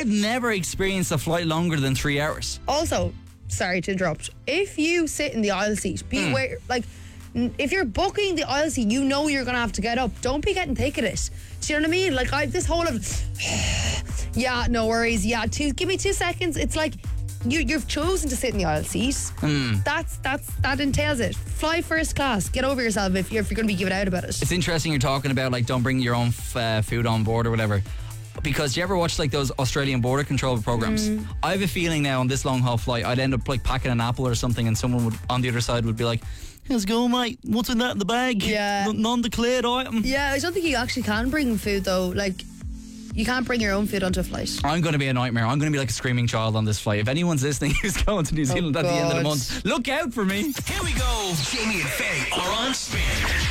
I've never experienced a flight longer than 3 hours. Also, sorry to interrupt. If you sit in the aisle seat, be aware, like, if you're booking the aisle seat, you know you're going to have to get up. Don't be getting thick at it. Do you know what I mean? Like, this whole of, yeah, no worries. Yeah, give me 2 seconds. It's like, you've chosen to sit in the aisle seat. That entails it. Fly first class. Get over yourself if you're going to be giving out about it. It's interesting you're talking about, like, don't bring your own food on board or whatever. Because do you ever watch like those Australian border control programs? I have a feeling now on this long haul flight I'd end up like packing an apple or something, and someone would on the other side would be like, "How's it going, mate? What's in that in the bag? Yeah. Non-declared item." Yeah, I don't think you actually can bring food though. Like, you can't bring your own food onto a flight. I'm going to be a nightmare. I'm going to be like a screaming child on this flight. If anyone's listening who's going to New Zealand at the end of the month, look out for me. Here we go. Jamie and Faye are on spin.